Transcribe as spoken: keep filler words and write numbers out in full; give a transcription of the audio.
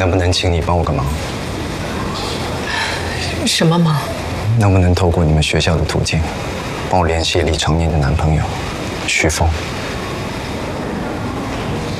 能不能请你帮我个忙？ 什么忙？ 能不能透过你们学校的途径，帮我联系李长念的男朋友徐峰？